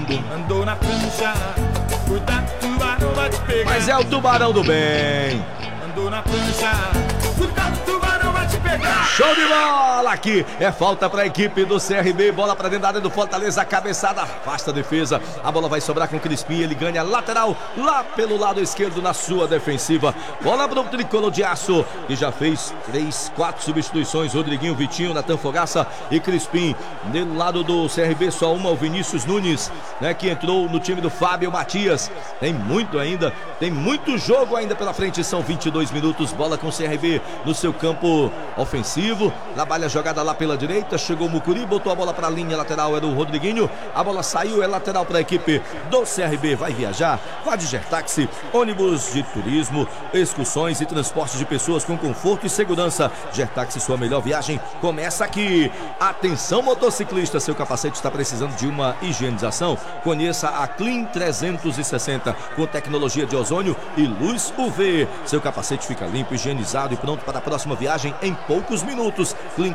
Andou na prancha, cuidado, tubarão vai te pegar. Mas é o tubarão do bem. Andou na prancha, cuidado, tubarão vai te pegar. Show de bola aqui, é falta para a equipe do CRB, bola para dentro da área do Fortaleza, a cabeçada afasta a defesa, a bola vai sobrar com o Crispim, ele ganha lateral lá pelo lado esquerdo na sua defensiva, bola para o tricolor de aço, que já fez 3-4 substituições, Rodriguinho, Vitinho, Natan Fogaça e Crispim. Do lado do CRB só uma, o Vinícius Nunes, né, que entrou no time do Fábio Matias. Tem muito ainda, tem muito jogo ainda pela frente, são 22 minutos, bola com o CRB no seu campo ofensivo, trabalha a jogada lá pela direita, chegou o Mucuri, botou a bola para a linha lateral, era o Rodriguinho, a bola saiu, é lateral para a equipe do CRB, vai viajar, vai de Gertaxi, ônibus de turismo, excursões e transporte de pessoas com conforto e segurança. Gertaxi, sua melhor viagem começa aqui. Atenção, motociclista, seu capacete está precisando de uma higienização? Conheça a Clean 360 com tecnologia de ozônio e luz UV. Seu capacete fica limpo, higienizado e pronto para a próxima viagem em poucos minutos. Clean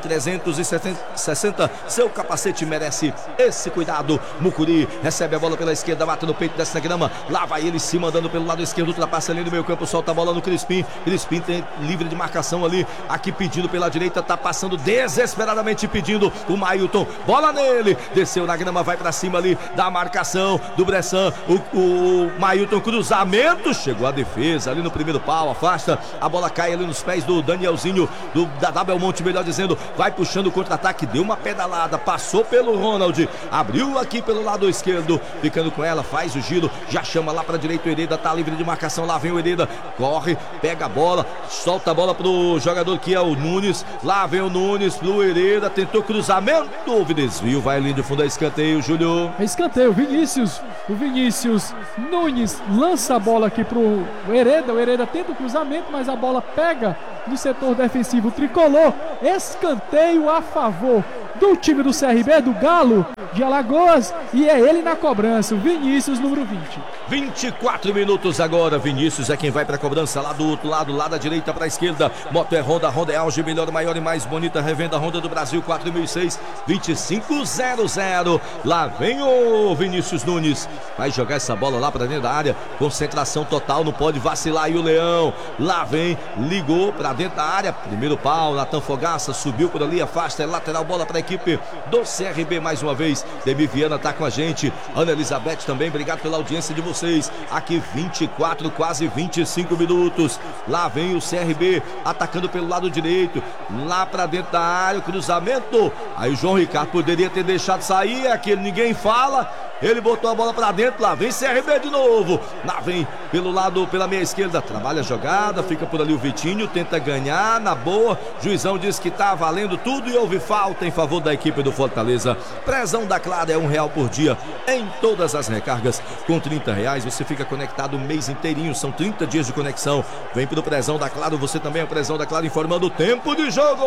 360, seu capacete merece esse cuidado. Mucuri recebe a bola pela esquerda, bate no peito, desce na grama, lá vai ele se mandando pelo lado esquerdo, ultrapassa ali no meio campo, solta a bola no Crispim. Crispim tem livre de marcação ali, aqui pedindo pela direita, tá passando desesperadamente pedindo o Mailton, bola nele, desceu na grama, vai pra cima ali da marcação do Bressan, o Mailton, cruzamento, chegou a defesa ali no primeiro pau, afasta, a bola cai ali nos pés do Danielzinho, da Belmonte, melhor dizendo, vai puxando o contra-ataque, deu uma pedalada, passou pelo Ronald, abriu aqui pelo lado esquerdo, ficando com ela, faz o giro, já chama lá pra direita, o Hereda tá livre de marcação, lá vem o Hereda, corre, pega a bola, solta a bola pro jogador que é o Nunes, lá vem o Nunes pro Hereda, tentou cruzamento, houve desvio, vai ali de fundo a escanteio, Júlio. Escanteio, o Vinícius Nunes lança a bola aqui pro Hereda, o Hereda tenta o cruzamento, mas a bola pega no setor defensivo tricolor, escanteio a favor do time do CRB, do Galo de Alagoas, e é ele na cobrança, o Vinícius, número 20. 24 minutos agora, Vinícius é quem vai pra cobrança lá do outro lado, lá da direita pra esquerda, moto é Honda, Honda é auge, melhor, maior e mais bonita, revenda Honda do Brasil, 4006, 2500, lá vem o Vinícius Nunes, vai jogar essa bola lá pra dentro da área, concentração total, não pode vacilar, e o Leão, lá vem, ligou pra dentro da área, primeiro pau, Natan Fogaça, subiu por ali, afasta, é lateral, bola pra equipe do CRB mais uma vez. Demi Viana tá com a gente, Ana Elizabeth também, obrigado pela audiência de vocês. Aqui 24, quase 25 minutos. Lá vem o CRB atacando pelo lado direito, lá pra dentro da área, o cruzamento. Aí o João Ricardo poderia ter deixado sair, aquele ninguém fala. Ele botou a bola pra dentro, lá vem CRB de novo, lá vem pelo lado, pela meia esquerda, trabalha a jogada, fica por ali o Vitinho, tenta ganhar, na boa, juizão diz que tá valendo tudo e houve falta em favor da equipe do Fortaleza. Prezão da Clara é R$1 por dia em todas as recargas, com R$30 você fica conectado o mês inteirinho, são 30 dias de conexão. Vem pro Prezão da Clara, você também é o Prezão da Clara, informando o tempo de jogo.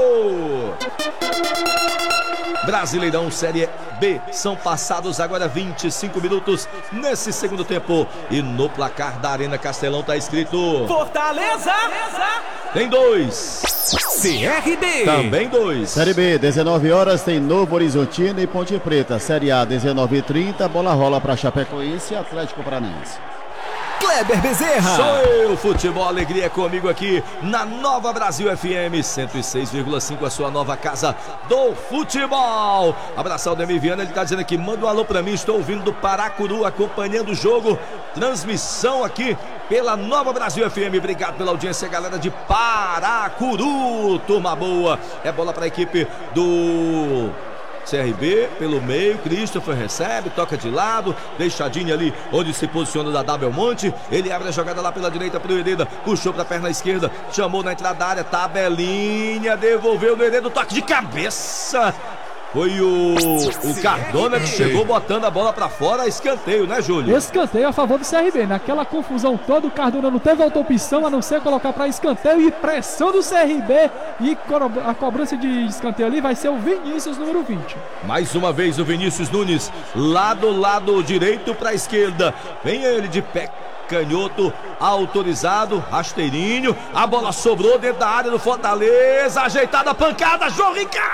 Brasileirão Série B, são passados agora 25 minutos nesse segundo tempo, e no placar da Arena Castelão tá escrito Fortaleza tem 2, CRB também 2. Série B, 19 horas, tem Novo Horizontino e Ponte Preta. Série A, 19h30, bola rola para Chapecoense e Atlético Paranaense. Kleber Bezerra. Sou eu, futebol, alegria comigo aqui na Nova Brasil FM 106,5, a sua nova casa do futebol. Abraçar o Demi Viana, ele tá dizendo aqui, manda um alô pra mim, estou ouvindo do Paracuru, acompanhando o jogo, transmissão aqui pela Nova Brasil FM, obrigado pela audiência, galera de Paracuru, turma boa, é bola pra equipe do CRB, pelo meio, Christopher recebe, toca de lado, deixadinho ali onde se posiciona da Belmonte, ele abre a jogada lá pela direita pro Hereda, puxou pra perna esquerda, chamou na entrada da área, tabelinha, devolveu no Hereda, toque de cabeça. Foi o Cardona que chegou botando a bola pra fora, escanteio, né, Júlio? Escanteio a favor do CRB, naquela confusão toda, o Cardona não teve outra opção a não ser colocar pra escanteio, e pressão do CRB, e a cobrança de escanteio ali vai ser o Vinícius, número 20. Mais uma vez o Vinícius Nunes, lá do lado direito pra esquerda, vem ele de pé canhoto, autorizado, rasteirinho, a bola sobrou dentro da área do Fortaleza, ajeitada a pancada, João Ricardo!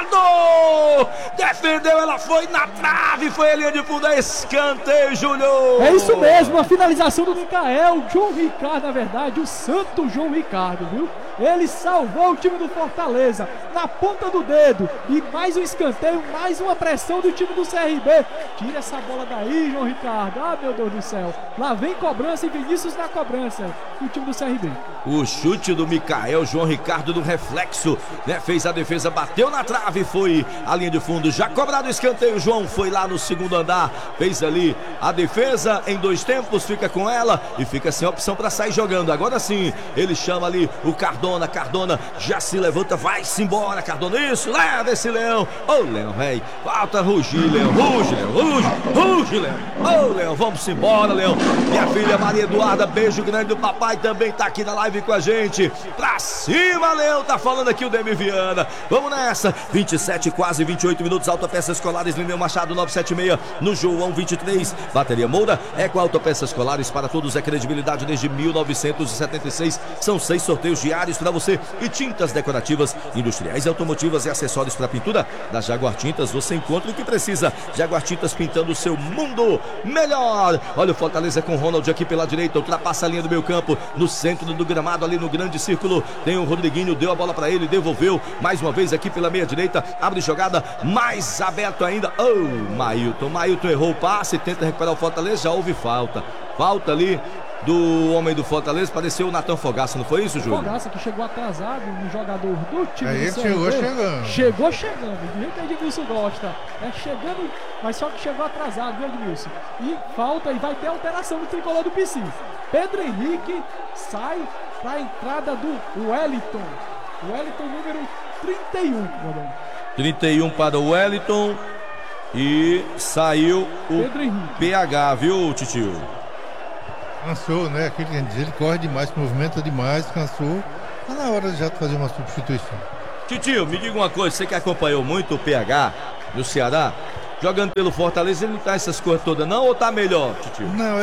Ricardo! Defendeu, ela foi na trave, foi a linha de fundo, é escanteio, Júlio! É isso mesmo, a finalização do Micael, João Ricardo, na verdade, o santo João Ricardo, viu? Ele salvou o time do Fortaleza na ponta do dedo. E mais um escanteio, mais uma pressão do time do CRB. Tira essa bola daí, João Ricardo. Ah, meu Deus do céu. Lá vem cobrança e Vinícius na cobrança do time do CRB. O chute do Micael, João Ricardo no reflexo, né? Fez a defesa, bateu na trave, foi a linha de fundo. Já cobrado o escanteio, João foi lá no segundo andar, fez ali a defesa em 2 tempos, fica com ela e fica sem opção para sair jogando. Agora sim, ele chama ali o Cardona já se levanta, vai-se embora, Cardona, isso, leva esse Leão. Ô, Leão, velho, falta rugir, Leão, ruge, Leão. Ô, Leão, vamos embora, Leão. Minha filha Maria Eduarda, beijo grande do papai, também tá aqui na live com a gente. Pra cima, Leão, tá falando aqui o Demi Viana. Vamos nessa, 27, quase 28 minutos, Autopeças Escolares, Lineu Machado 976, no João 23. Bateria Moura é com Autopeças Escolares para todos, é credibilidade desde 1976. São 6 sorteios diários para você e tintas decorativas, industriais, automotivas e acessórios para pintura. Da Jaguar Tintas você encontra o que precisa. Jaguar Tintas, pintando o seu mundo melhor. Olha o Fortaleza com o Ronald aqui pela direita, ultrapassa a linha do meio campo, no centro do gramado, ali no grande círculo, tem o Rodriguinho, deu a bola para ele, devolveu, mais uma vez aqui pela meia direita, abre jogada, mais aberto ainda, Mailton errou o passe, tenta recuperar o Fortaleza, já houve falta ali do homem do Fortaleza, pareceu o Natan Fogaça, não foi isso, Júlio? Fogaça que chegou atrasado, um jogador do time do ele CRB. Chegou chegando, do jeito que Edmilson gosta. É chegando, mas só que chegou atrasado, viu, Edmilson? E falta, e vai ter alteração no tricolor do PC. Pedro Henrique sai para a entrada do Wellington. Wellington número 31, Rodão. 31 para o Wellington e saiu o PH, viu, Titio? Cansou, né? Aquele que diz, ele corre demais, movimenta demais, cansou. Tá na hora já de fazer uma substituição. Titio, me diga uma coisa, você que acompanhou muito o PH no Ceará, jogando pelo Fortaleza, ele não tá essas coisas todas não, ou tá melhor, Titio? Não,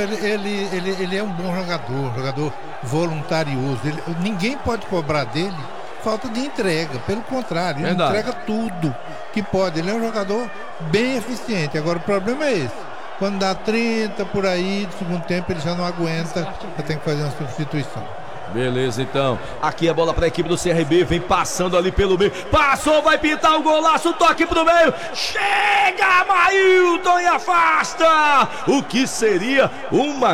ele é um bom jogador voluntarioso. Ninguém pode cobrar dele falta de entrega, pelo contrário, ele entrega tudo que pode. Ele é um jogador bem eficiente. Agora o problema é esse. Quando dá 30 por aí, do segundo tempo, ele já não aguenta, já tem que fazer uma substituição. Beleza, então. Aqui a bola para a equipe do CRB, vem passando ali pelo meio. Passou, vai pintar o golaço, toque pro meio. Chega, Mailton, e afasta. O que seria uma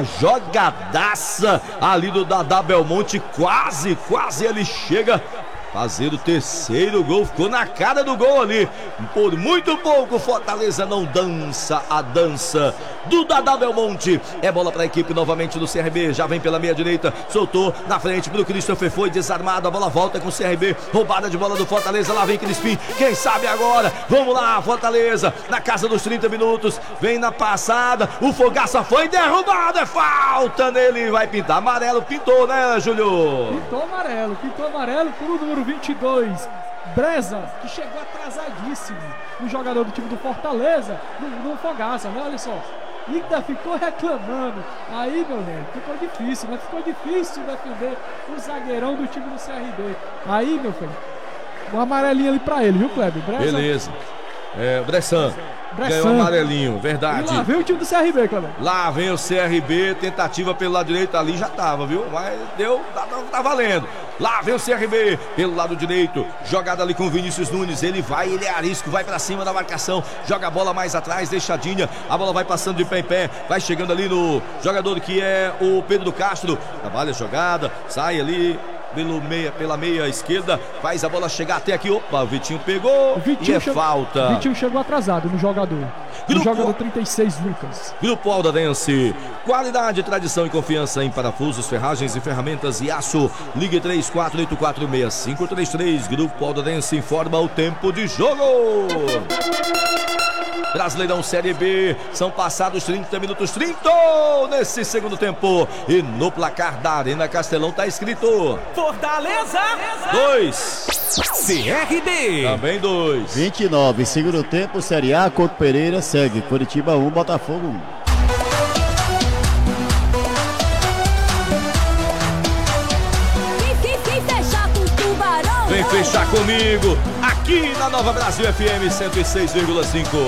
jogadaça ali do Dadá Belmonte. Quase ele chega. Fazer o terceiro gol, ficou na cara do gol ali. Por muito pouco, Fortaleza não dança a dança do Dadá Belmonte. É bola para a equipe novamente do CRB. Já vem pela meia direita, soltou na frente pro Christopher, foi desarmado. A bola volta com o CRB. Roubada de bola do Fortaleza. Lá vem Crispim. Quem sabe agora? Vamos lá, Fortaleza na casa dos 30 minutos. Vem na passada. O Fogaça foi derrubado. É falta nele. Vai pintar amarelo. Pintou, né, Júlio? Pintou amarelo por o número 22, Breza, que chegou atrasadíssimo. O jogador do time do Fortaleza, no Fogaça, né? Olha só. Ainda ficou reclamando. Aí, meu velho, ficou difícil, né? Ficou difícil defender o zagueirão do time do CRB. Aí, meu filho, um amarelinho ali pra ele, viu, Kleber? Breza. Beleza. Bressan. Ganhou um amarelinho, verdade. E lá vem o time do CRB, Kleber. Lá vem o CRB, tentativa pelo lado direito, ali já tava, viu? Mas deu, tá valendo. Lá vem o CRB, pelo lado direito, jogada ali com o Vinícius Nunes, ele é arisco, vai pra cima da marcação, joga a bola mais atrás, deixadinha, a bola vai passando de pé em pé, vai chegando ali no jogador que é o Pedro Castro, trabalha a jogada, sai ali pela meia esquerda, faz a bola chegar até aqui, opa, o Vitinho pegou e é falta. O Vitinho chegou atrasado no jogador. No jogador 36, Lucas. Grupo Aldadense, qualidade, tradição e confiança em parafusos, ferragens e ferramentas e aço. Ligue 34846533. Grupo Aldadense informa o tempo de jogo. Brasileirão Série B, são passados 30 minutos, 30 nesse segundo tempo. E no placar da Arena Castelão tá escrito Fortaleza 2, CRB também 2. 29, segundo tempo, Série A, Couto Pereira segue, Curitiba 1, Botafogo 1. Vem fechar comigo, aqui aqui na Nova Brasil FM 106,5.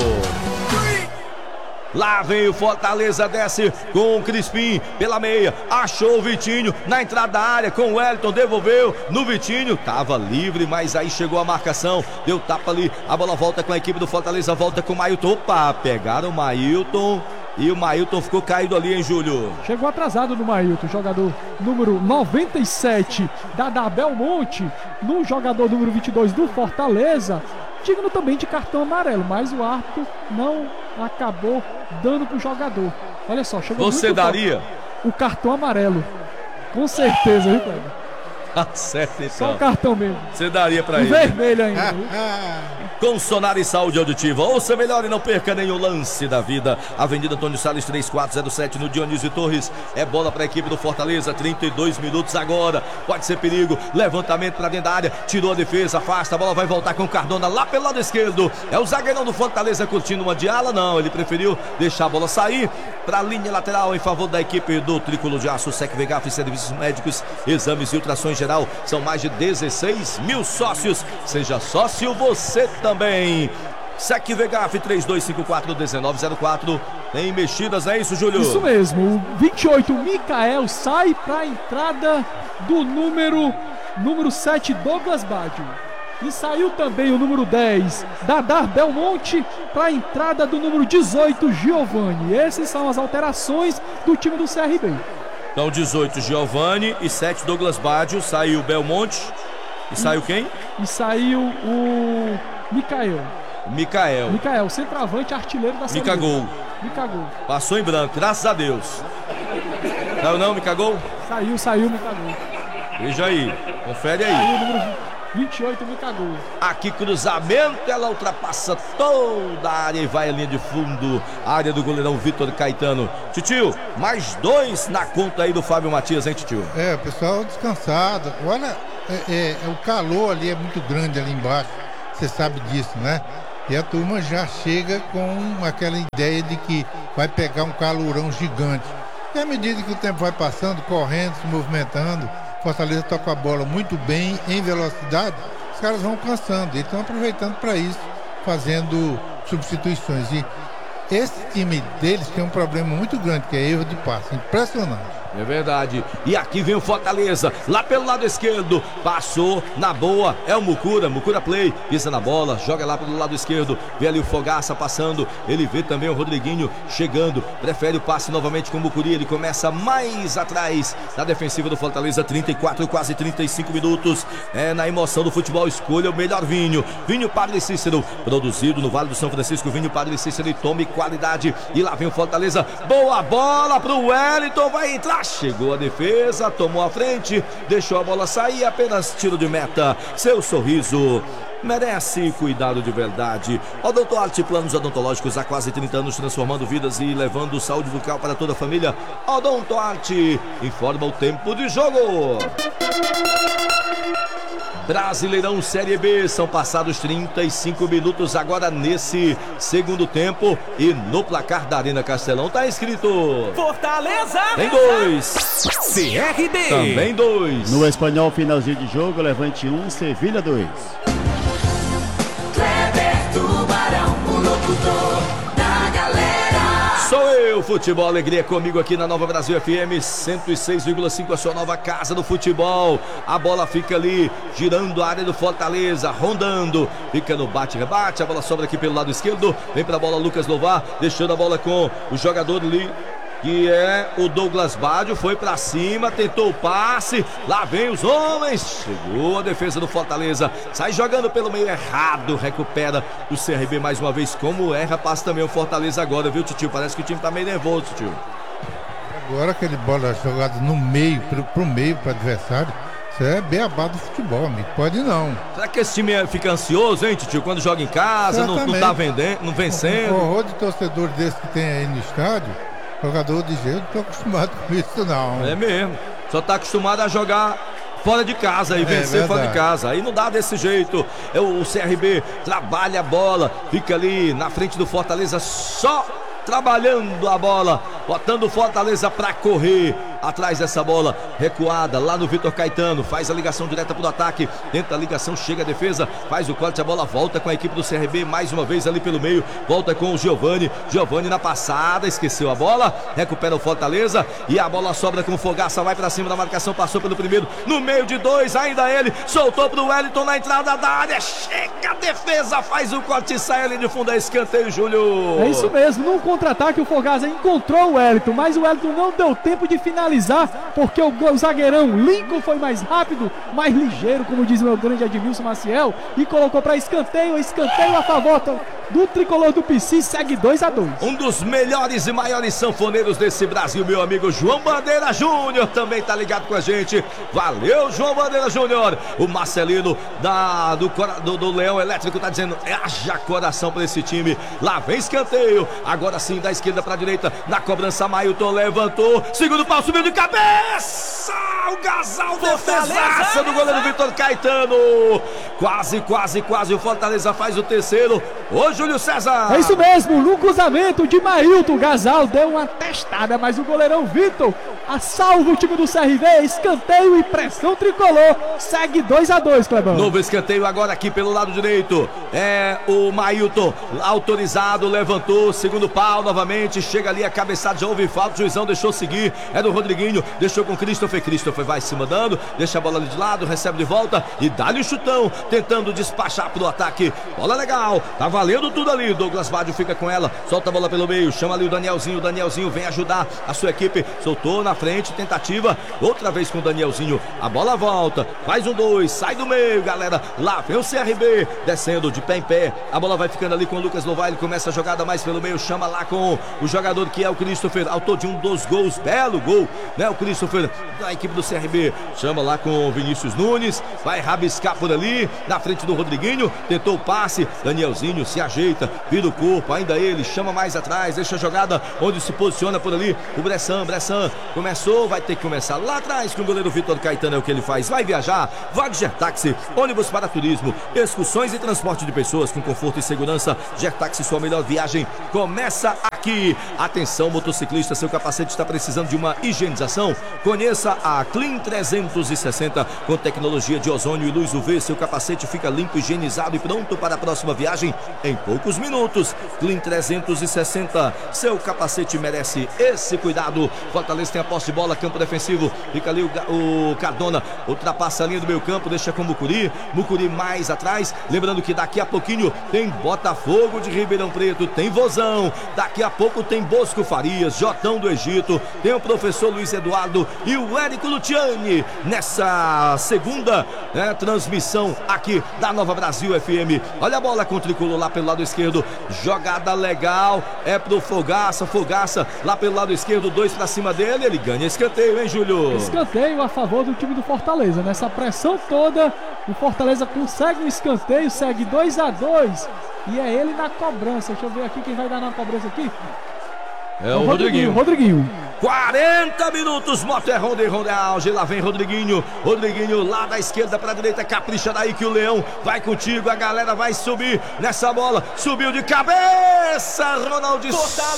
Lá vem o Fortaleza, desce com o Crispim pela meia, achou o Vitinho na entrada da área com o Wellington, devolveu no Vitinho, tava livre, mas aí chegou a marcação, deu tapa ali, a bola volta com a equipe do Fortaleza, volta com o Mailton, opa, pegaram o Mailton e o Mailton ficou caído ali, hein, Júlio? Chegou atrasado no Mailton, jogador número 97 da Belmonte, no jogador número 22 do Fortaleza, digno também de cartão amarelo, mas o árbitro não acabou dando pro jogador. Olha só, chegou. Você daria? O cartão amarelo. Com certeza, viu, Cleber? Tá certo, então. Só o cartão mesmo. Você daria pra o ele? Vermelho ainda. Com Sonar e Saúde Auditiva. Ouça melhor e não perca nenhum lance da vida. Avenida Antônio Salles 3407 no Dionísio Torres. É bola para a equipe do Fortaleza. 32 minutos agora. Pode ser perigo. Levantamento para dentro da área. Tirou a defesa, afasta. A bola vai voltar com o Cardona lá pelo lado esquerdo. É o zagueirão do Fortaleza curtindo uma de ala. Não, ele preferiu deixar a bola sair para a linha lateral em favor da equipe do Tricolor de Aço. Sec Vegaf, serviços médicos, exames e ultrações geral. São mais de 16 mil sócios. Seja sócio você também. Sec Vegaf 3254-1904. Tem mexidas, é isso, Júlio? Isso mesmo. O 28, Micael, sai para a entrada do número 7, Douglas Baggio. E saiu também o número 10, Dadar Belmonte, para a entrada do número 18, Giovani. Essas são as alterações do time do CRB. Então 18 Giovani e 7 Douglas Baggio. Saiu Belmonte. E saiu quem? E saiu o Micael, centroavante, artilheiro da Série B. Micagol. Passou em branco, graças a Deus. Saiu não, Micagol? Saiu Micagol. Veja aí, confere aí. Saiu o número 28, Micagol. Aqui cruzamento, ela ultrapassa toda a área e vai à linha de fundo. A área do goleirão Vitor Caetano. Titio, mais 2 na conta aí do Fábio Matias, hein, Titio? O pessoal descansado. Olha, o calor ali é muito grande ali embaixo. Você sabe disso, né? E a turma já chega com aquela ideia de que vai pegar um calorão gigante. E à medida que o tempo vai passando, correndo, se movimentando, Fortaleza toca a bola muito bem, em velocidade, os caras vão cansando. E estão aproveitando para isso, fazendo substituições. E esse time deles tem um problema muito grande, que é erro de passe. Impressionante. É verdade. E aqui vem o Fortaleza, lá pelo lado esquerdo, passou na boa, é o Mucura play, pisa na bola, joga lá pelo lado esquerdo, vê ali o Fogaça passando, ele vê também o Rodriguinho chegando, prefere o passe novamente com o Mucuri, ele começa mais atrás da defensiva do Fortaleza, 34, quase 35 minutos, na emoção do futebol, escolha o melhor Vinho Padre Cícero, produzido no Vale do São Francisco, Vinho Padre Cícero, e tome qualidade, e lá vem o Fortaleza, boa bola pro Wellington, vai entrar. Chegou a defesa, tomou a frente, deixou a bola sair, apenas tiro de meta. Seu sorriso merece cuidado de verdade. Odontoarte, planos odontológicos há quase 30 anos, transformando vidas e levando saúde bucal para toda a família. Odontoarte informa o tempo de jogo. Brasileirão Série B, são passados 35 minutos agora nesse segundo tempo, e no placar da Arena Castelão tá escrito Fortaleza tem 2, CRB também 2. No Espanhol, finalzinho de jogo, Levante 1, Sevilha 2. Kleber Tubarão, o locutor da galera. Sou eu, Futebol Alegria, comigo aqui na Nova Brasil FM 106,5, a sua nova casa do futebol. A bola fica ali, girando a área do Fortaleza, rondando, fica no bate-rebate, a bola sobra aqui pelo lado esquerdo, vem pra bola Lucas Louvar, deixando a bola com o jogador ali, que é o Douglas Baggio, foi pra cima, tentou o passe, lá vem os homens, chegou a defesa do Fortaleza, sai jogando pelo meio errado, recupera o CRB mais uma vez, como erra, passa também o Fortaleza agora, viu, Titio? Parece que o time tá meio nervoso, Titio. Agora aquele bola jogada no meio, pro meio, pro adversário, isso é beabá do futebol, amigo, pode não. Será que esse time fica ansioso, hein, Titio, quando joga em casa, não tá vendendo, não vencendo? O horror de torcedor desse que tem aí no estádio, jogador de jeito, não tô acostumado com isso não. É mesmo, só tá acostumado a jogar fora de casa e vencer fora de casa, aí não dá desse jeito. O CRB trabalha a bola, fica ali na frente do Fortaleza, só trabalhando a bola, botando o Fortaleza pra correr. atrás dessa bola, recuada lá no Vitor Caetano, faz a ligação direta pro ataque, tenta a ligação, chega a defesa, faz o corte, a bola volta com a equipe do CRB, mais uma vez ali pelo meio, volta com o Giovani na passada, esqueceu a bola, recupera o Fortaleza e a bola sobra com o Fogaça, vai pra cima da marcação, passou pelo primeiro, no meio de dois, ainda ele, soltou pro Wellington na entrada da área, chega a defesa, faz o corte e sai ali de fundo, é escanteio, Júlio. É isso mesmo, num contra-ataque o Fogaça encontrou o Wellington, mas o Wellington não deu tempo de finalizar, porque o zagueirão Lincoln foi mais rápido, mais ligeiro, como diz o meu grande Edmilson Maciel, e colocou para escanteio a favor do tricolor do PC, segue 2-2. Um dos melhores e maiores sanfoneiros desse Brasil, meu amigo João Bandeira Júnior, também tá ligado com a gente. Valeu, João Bandeira Júnior. O Marcelino do Leão Elétrico tá dizendo, haja coração pra esse time. Lá vem escanteio, agora sim da esquerda pra direita, na cobrança Mailton levantou, segundo pau, subiu de cabeça, o Gasal, defesaça do goleiro Vitor Caetano. Quase, o Fortaleza faz o terceiro. Ô, Júlio César. É isso mesmo, no cruzamento de Mailton, o Gasal deu uma testada, mas o goleirão Vitor salva o time do CRB, escanteio e pressão tricolor, segue 2-2, Clebão. Novo escanteio agora aqui pelo lado direito, é o Mailton, autorizado, levantou, segundo pau novamente, chega ali a cabeçada, já houve falta, o juizão deixou seguir, é do Rodriguinho, deixou com Christopher vai se mandando, deixa a bola ali de lado, recebe de volta e dá-lhe o chutão, tentando despachar pro ataque, bola legal, tá valendo tudo ali, Douglas Baggio fica com ela, solta a bola pelo meio, chama ali o Danielzinho vem ajudar a sua equipe, soltou na frente, tentativa, outra vez com o Danielzinho, a bola volta, faz 1-2, sai do meio, galera, lá vem o CRB, descendo de pé em pé, a bola vai ficando ali com o Lucas Louvar, ele começa a jogada mais pelo meio, chama lá com o jogador que é o Christopher, autor de um dos gols, belo gol, né, o Christopher, da equipe do CRB, chama lá com o Vinícius Nunes, vai rabiscar por ali, na frente do Rodriguinho, tentou o passe, Danielzinho se ajeita, vira o corpo, ainda ele, chama mais atrás, deixa a jogada onde se posiciona por ali, o Bressan, começou, vai ter que começar lá atrás com o goleiro Vitor Caetano, é o que ele faz, vai viajar, vai de Gertaxi, ônibus para turismo, excursões e transporte de pessoas com conforto e segurança, Gertaxi, sua melhor viagem, começa aqui. Atenção, motociclista, seu capacete está precisando de uma higienização, conheça a Clean 360, com tecnologia de ozônio e luz UV, seu capacete fica limpo, higienizado e pronto para a próxima viagem em poucos minutos. Clean 360, seu capacete merece esse cuidado. Fortaleza tem a posse de bola, campo defensivo, fica ali o Cardona, ultrapassa a linha do meio campo, deixa com o Mucuri mais atrás, lembrando que daqui a pouquinho tem Botafogo de Ribeirão Preto, tem Vozão, daqui a pouco tem Bosco Farias, Jotão do Egito, tem o professor Luiz Eduardo e o Érico Luciani nessa segunda transmissão aqui da Nova Brasil FM. Olha a bola com o tricolor lá pelo lado esquerdo, jogada legal, é pro Fogaça lá pelo lado esquerdo, 2 pra cima dele, ele ganha escanteio, hein, Júlio? Escanteio a favor do time do Fortaleza, nessa pressão toda, o Fortaleza consegue um escanteio, segue 2-2 e é ele na cobrança. Deixa eu ver aqui quem vai dar na cobrança aqui. É o Rodriguinho. 40 minutos, moto é Ronda e Ronda Auge, lá vem Rodriguinho lá da esquerda para a direita, capricha daí que o Leão vai contigo, a galera vai subir nessa bola, subiu de cabeça, Ronaldinho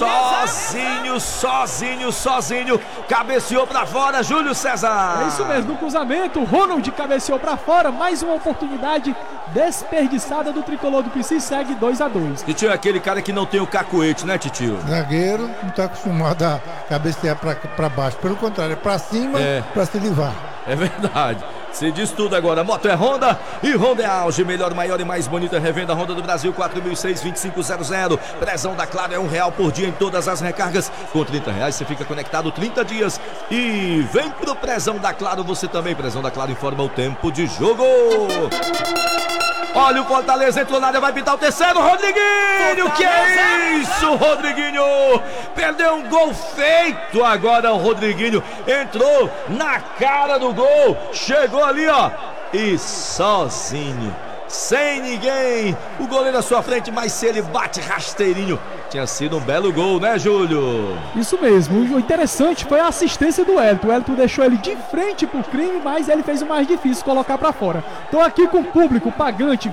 sozinho, cabeceou para fora, Júlio César. É isso mesmo, no cruzamento, Ronald cabeceou para fora, mais uma oportunidade desperdiçada do tricolor do PC, segue 2-2. Titio é aquele cara que não tem o cacuete, né, Titio? Zagueiro não está acostumado a cabecear para baixo, pelo contrário, é para cima, para se livrar. É verdade. Se diz tudo agora, moto é Honda e Honda é Auge, melhor, maior e mais bonita revenda Honda do Brasil, 4006-2500. Prezão da Claro é R$1 por dia em todas as recargas. Com R$30 você fica conectado 30 dias. E vem pro Prezão da Claro você também. Prezão da Claro informa o tempo de jogo. Olha o Fortaleza, entrou na área, vai pintar o terceiro, Rodriguinho, que é isso, Rodriguinho, perdeu um gol feito agora, o Rodriguinho entrou na cara do gol, chegou ali, ó, e sozinho sem ninguém. O goleiro à sua frente, mas se ele bate rasteirinho, tinha sido um belo gol, né, Júlio? Isso mesmo. O interessante foi a assistência do Elton. O Elton deixou ele de frente pro crime, mas ele fez o mais difícil, colocar pra fora. Tô aqui com o público pagante,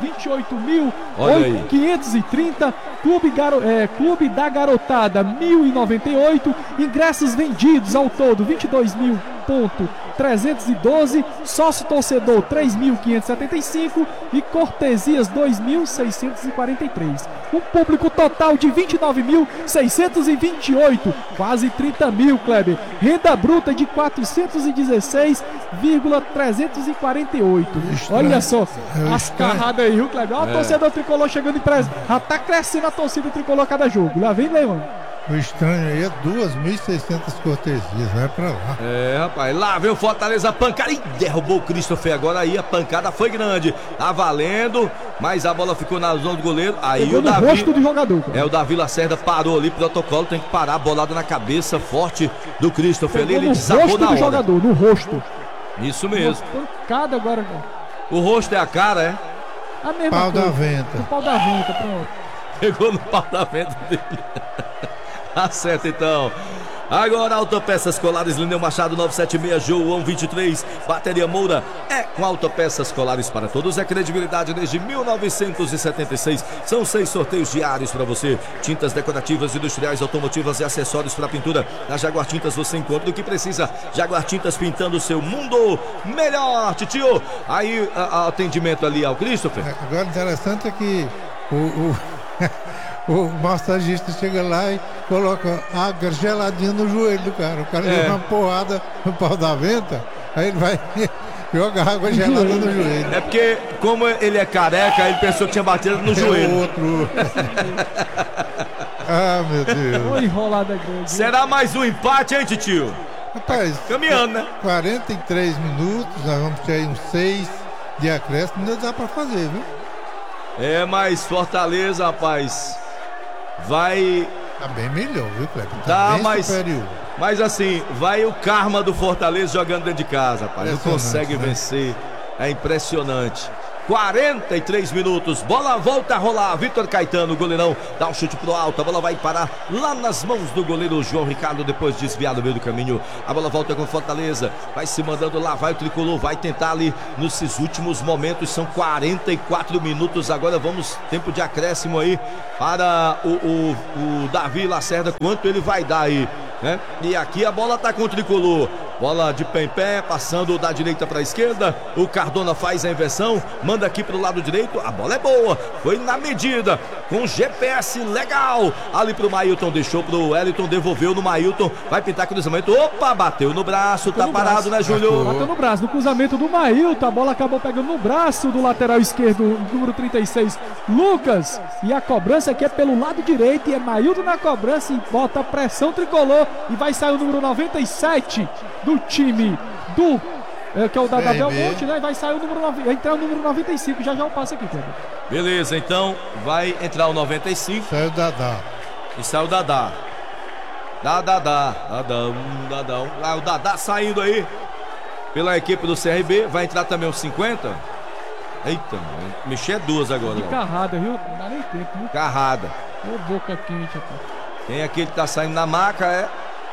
28.530. Clube da Garotada, 1.098. Ingressos vendidos ao todo, 22.312. Sócio torcedor, 3.575. E cortesias, 2.643. Um público total de 29.628. Quase 30 mil, Kleber. Renda bruta de 416,348. Olha só, as carradas aí, viu, Kleber? Olha o torcedor tricolor chegando em preço. Já tá crescendo a torcida tricolor a cada jogo. Lá vem, Leão. O estranho aí é 2.600 cortesias, vai pra lá. Rapaz, lá veio o Fortaleza, pancada e derrubou o Christopher. Agora aí a pancada foi grande, tá valendo, mas a bola ficou na zona do goleiro. Aí pegou o Davi, no rosto do jogador, cara. o Davi Lacerda parou ali, protocolo, tem que parar, bolada na cabeça forte do Christopher. Pegou Ele no desabou rosto na do hora. jogador, no rosto. Isso mesmo. Uma pancada agora, cara. O rosto é a cara, é? A mesma Pau coisa. da venta. O pau da venta, pronto. Pegou no pau da venta dele. Acerta então. Agora Autopeças Colares, Lineu Machado 976, João 23, Bateria Moura. É com Autopeças Colares para todos, é credibilidade desde 1976. São 6 sorteios diários para você. Tintas decorativas, industriais, automotivas e acessórios para pintura. Na Jaguar Tintas você encontra o que precisa. Jaguar Tintas, pintando o seu mundo melhor, titio. Aí atendimento ali ao Christopher. Agora o interessante é que o massagista chega lá e coloca água geladinha no joelho do cara. O cara deu uma porrada no pau da venta, aí ele vai jogar água gelada no joelho. É porque, como ele é careca, ele pensou que tinha batido no joelho. Outro. Ah, meu Deus. Uma enrolada grande. Será mais um empate, hein, titio? Rapaz, Caminhando, né? 43 minutos, nós vamos ter aí uns 6 de acréscimo, ainda dá pra fazer, viu? É, mas Fortaleza, rapaz, vai... Tá bem melhor, viu, Cleber? Tá, bem mas- superior. Mas assim, vai o karma do Fortaleza jogando dentro de casa, rapaz. Não consegue Impressionante, né? vencer. É impressionante. 43 minutos, bola volta a rolar. Vitor Caetano, goleirão, dá um chute pro alto. A bola vai parar lá nas mãos do goleiro João Ricardo. Depois desviar no meio do caminho. A bola volta com Fortaleza. Vai se mandando lá, vai o tricolor. Vai tentar ali nesses últimos momentos. São 44 minutos. Agora vamos, tempo de acréscimo aí para o Davi Lacerda. Quanto ele vai dar aí, né? E aqui a bola tá com o tricolor. Bola de pé em pé, passando da direita para a esquerda. O Cardona faz a inversão, manda aqui pro lado direito. A bola é boa, foi na medida, com GPS legal. Ali pro Mailton, deixou pro Wellington, devolveu no Mailton. Vai pintar cruzamento. Opa, bateu no braço, tá no parado, braço. né, Júlio? Bateu no braço, no cruzamento do Mailton. A bola acabou pegando no braço do lateral esquerdo, número 36, Lucas. E a cobrança aqui é pelo lado direito. E é Mailton na cobrança e bota a pressão tricolor. E vai sair o número 97 do time do que é o da Belmonte, né? Vai sair o número 9, vai entrar o número 95. Já eu passo aqui, Kleber. Beleza, então vai entrar o 95 Saiu o Dadá. e sai o Dadá. Dadá. Ah, o Dadá saindo aí pela equipe do CRB. Vai entrar também o 50. Eita, mexer duas agora. Que Ó. carrada, viu? Não dá nem tempo, viu? Carrada. Ô, boca quente, rapaz. Quem é que ele tá saindo na maca é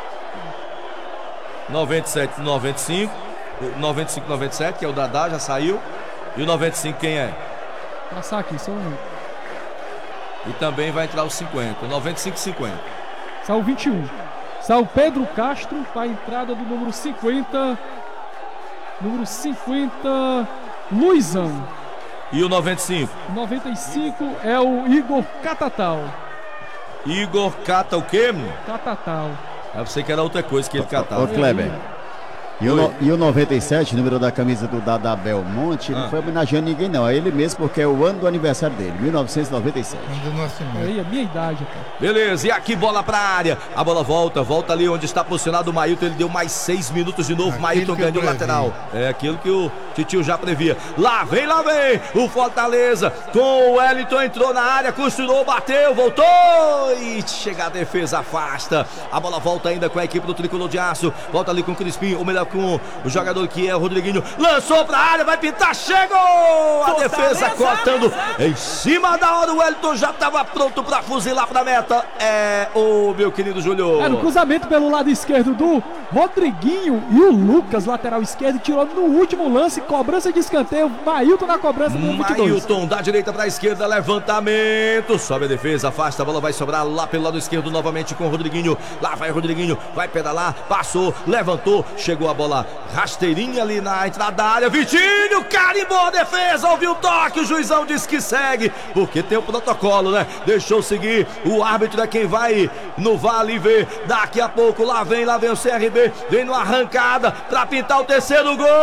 97, 95. O 95, 97, que é o Dadá, já saiu. E o 95 quem é? Passar aqui, só um. E também vai entrar o 50. 95 e 50. Saiu 21. Saiu Pedro Castro para a entrada do número 50. Número 50, Luizão. E o 95? 95 é o Igor Catatal. Igor cata o quê, menino? Catatal. Eu sei que era outra coisa que ele Ô, catava. Kleber. E o 97, número da camisa do Dada Belmonte, não foi homenageando ninguém, não. É ele mesmo, porque é o ano do aniversário dele, 1997. Do nascimento. Aí, a minha idade, rapaz. Beleza, e aqui bola pra área. A bola volta ali onde está posicionado o Mailton. Ele deu mais 6 minutos de novo. Aquilo Mailton que eu ganhou o previ. lateral. É aquilo que o titio já previa. Lá vem o Fortaleza. Com o Wellington, entrou na área, costurou, bateu, voltou. E chega a defesa, afasta. A bola volta ainda com a equipe do Tricolor de Aço. Volta ali com o Crispim, ou melhor, com o jogador que é o Rodriguinho. Lançou pra área, vai pintar, chegou! A defesa cortando em cima da hora. O Wellington já estava pronto pra fuzilar pra meta. É o meu querido Júlio. Era o cruzamento pelo lado esquerdo do Rodriguinho e o Lucas, lateral esquerdo, tirou no último lance, cobrança de escanteio. Mailton na cobrança do 22. Mailton da direita pra esquerda, levantamento. Sobe a defesa, afasta, a bola vai sobrar lá pelo lado esquerdo novamente com o Rodriguinho. Lá vai o Rodriguinho, vai pedalar, passou, levantou, chegou a bola rasteirinha ali na entrada da área. Vitinho carimbou a defesa, ouviu o toque, o juizão disse que segue, porque tem o protocolo, né? Deixou seguir, o árbitro é quem vai no vale ver. Daqui a pouco, lá vem o CRB, vem numa arrancada pra pintar o terceiro gol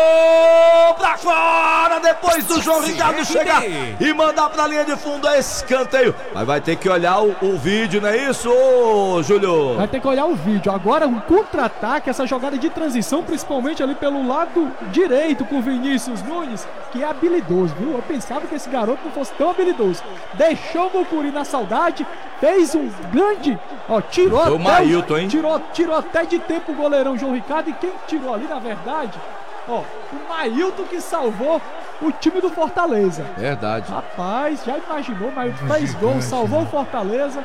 pra fora, depois do João Ricardo chegar e mandar pra linha de fundo, é escanteio. Mas vai ter que olhar o vídeo, não é isso, Júlio? Vai ter que olhar o vídeo. Agora um contra-ataque, essa jogada de transição, principalmente ali pelo lado direito com o Vinícius Nunes, que é habilidoso, viu? Eu pensava que esse garoto não fosse tão habilidoso. Deixou o Mucuri na saudade, fez um grande, tirou até, o Mailton, hein? Tirou até de tempo o goleirão João Ricardo, e quem tirou ali, na verdade, o Mailton, que salvou o time do Fortaleza. Verdade. Rapaz, já imaginou, Mailton fez gol, salvou o Fortaleza.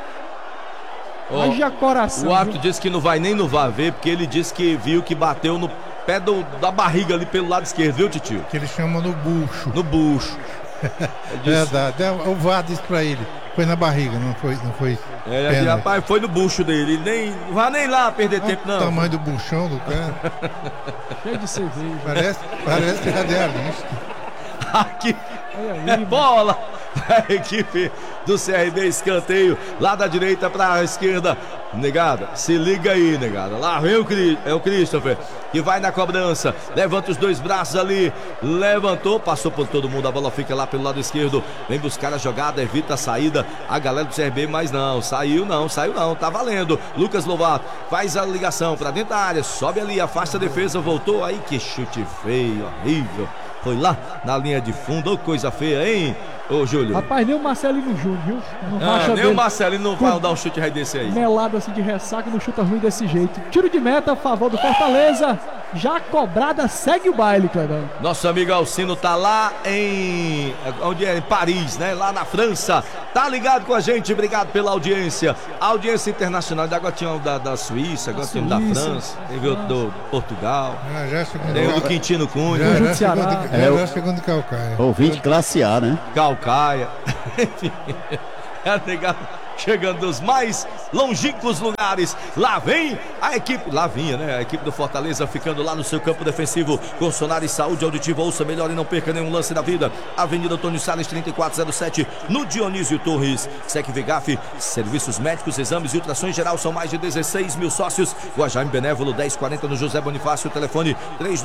Haja coração. O árbitro disse que não vai nem no VAR ver, porque ele disse que viu que bateu no pé da barriga ali pelo lado esquerdo, viu, Titio? Que ele chama no bucho. No bucho. Verdade. O VAR disse pra ele, foi na barriga, não foi rapaz, foi no bucho dele. Não vai nem lá perder tempo, não. O tamanho do buchão do cara. Cheio de cerveja. Parece radialista. Aqui é bola. A equipe do CRB, escanteio lá da direita para a esquerda. Negada, se liga aí, negada. Lá vem o Christopher, que vai na cobrança, levanta os dois braços ali, levantou, passou por todo mundo, a bola fica lá pelo lado esquerdo, vem buscar a jogada, evita a saída, a galera do CRB, mas não, saiu não, tá valendo. Lucas Lovato faz a ligação para dentro da área, sobe ali, afasta a defesa, voltou, aí que chute feio, horrível. Foi lá na linha de fundo, ô coisa feia, hein, ô Júlio? Rapaz, nem o Marcelino Júnior, viu? Nem o Marcelino não vai dar um chute rei desse aí. Melado assim de ressaca, não chuta ruim desse jeito. Tiro de meta a favor do Fortaleza. Já cobrada, segue o baile, Cledão. Nosso amigo Alcino tá lá em Paris, né? Lá na França. Tá ligado com a gente, obrigado pela audiência. A audiência internacional, agora tinha um da Suíça, agora tem um da França, teve outro do Portugal. Tem o do Quintino Cunha. Já é segundo Calcaia. Ouvinte classe A, né? Calcaia. Enfim, é negado. Chegando dos mais longínquos lugares. Lá vem a equipe. Lá vinha, né? A equipe do Fortaleza ficando lá no seu campo defensivo. Com Sonari Saúde Auditiva. Ouça melhor e não perca nenhum lance da vida. Avenida Antônio Salles 3407. No Dionísio Torres. Sec Vigaf. Serviços médicos, exames e ultrassom geral. São mais de 16 mil sócios. Guajaime Benévolo 1040 no José Bonifácio. Telefone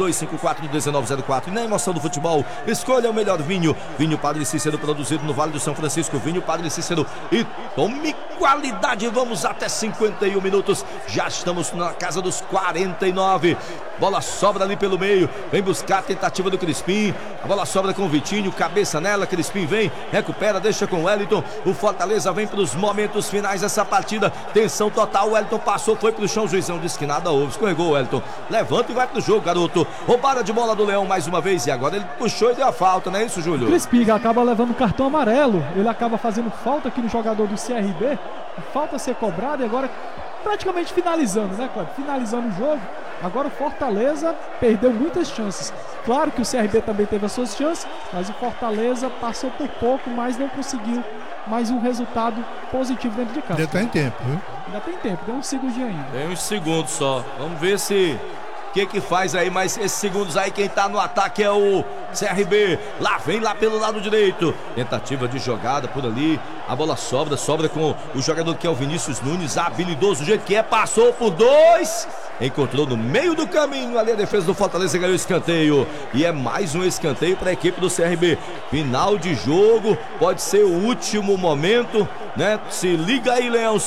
3254-1904. E na emoção do futebol, escolha o melhor vinho. Vinho Padre Cícero, produzido no Vale do São Francisco. Vinho Padre Cícero. E tome qualidade, vamos até 51 minutos, já estamos na casa dos 49, bola sobra ali pelo meio, vem buscar a tentativa do Crispim, a bola sobra com o Vitinho, cabeça nela, Crispim vem, recupera, deixa com o Wellington, o Fortaleza vem para os momentos finais dessa partida, tensão total, o Wellington passou, foi pro chão, o juizão disse que nada houve, escorregou o Wellington, levanta e vai pro jogo, garoto, roubada de bola do Leão mais uma vez, e agora ele puxou e deu a falta, não é isso, Júlio? Crispim acaba levando cartão amarelo, ele acaba fazendo falta aqui no jogador do CRB, falta a ser cobrada e agora praticamente finalizando, né, Cláudio? Finalizando o jogo. Agora o Fortaleza perdeu muitas chances. Claro que o CRB também teve as suas chances, mas o Fortaleza passou por pouco, mas não conseguiu mais um resultado positivo dentro de casa. Ainda tá em tempo, viu? Ainda tem tempo, tem uns segundinhos ainda. Tem uns segundos só. Vamos ver se... O que faz aí, mas esses segundos aí, quem tá no ataque é o CRB. Lá vem lá pelo lado direito. Tentativa de jogada por ali. A bola sobra com o jogador que é o Vinícius Nunes, habilidoso, do jeito que é, passou por dois. Encontrou no meio do caminho ali a defesa do Fortaleza, ganhou o escanteio. E é mais um escanteio para a equipe do CRB. Final de jogo, pode ser o último momento, né? Se liga aí, Leão,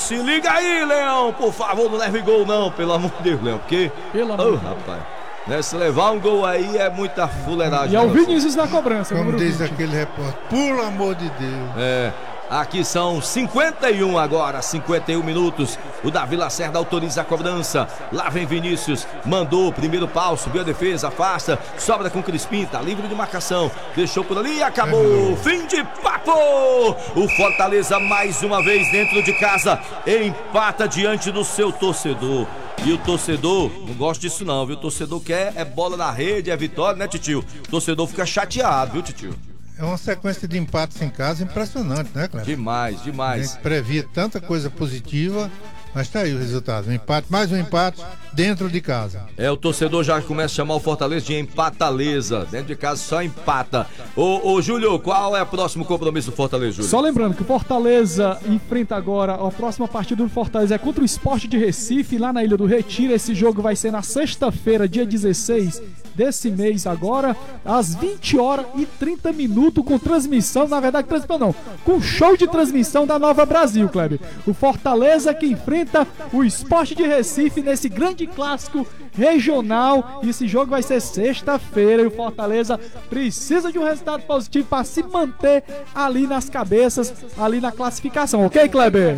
por favor, não leve gol não, pelo amor de Deus, Leão, porque... Pelo amor de Deus. Rapaz, né? Se levar um gol aí é muita fuleiragem. E é o Vinícius na cobrança. Como diz aquele repórter, pelo amor de Deus. Aqui são 51 agora, 51 minutos. O Davi Lacerda autoriza a cobrança. Lá vem Vinícius, mandou o primeiro pau, subiu a defesa, afasta, sobra com Crispim, tá livre de marcação. Deixou por ali e acabou. Fim de papo! O Fortaleza mais uma vez dentro de casa empata diante do seu torcedor. E o torcedor não gosta disso não, viu? O torcedor quer é bola na rede, é vitória, né, Titio? O torcedor fica chateado, viu, Titio? É uma sequência de empates em casa impressionante, né, Cleber? Demais, A demais. gente previa tanta coisa positiva, mas tá aí o resultado. Um empate, mais um empate dentro de casa. O torcedor já começa a chamar o Fortaleza de empataleza. Dentro de casa só empata. Ô Júlio, qual é o próximo compromisso do Fortaleza, Júlio? Só lembrando que o Fortaleza enfrenta agora, a próxima partida do Fortaleza é contra o Sport de Recife, lá na Ilha do Retiro. Esse jogo vai ser na sexta-feira, dia 16 desse mês agora, às 20h30, com transmissão, na verdade transmissão não, com show de transmissão da Nova Brasil, Kleber. O Fortaleza que enfrenta o Sport de Recife nesse grande clássico regional, e esse jogo vai ser sexta-feira e o Fortaleza precisa de um resultado positivo para se manter ali nas cabeças, ali na classificação, ok, Kleber?